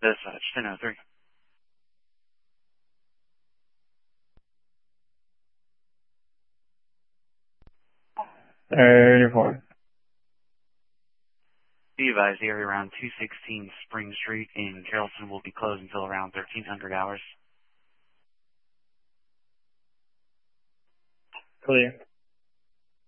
Dispatch 1003. Report. Be advised, the area around 216 Spring Street in Carrollton will be closed until around 1300 hours. Clear.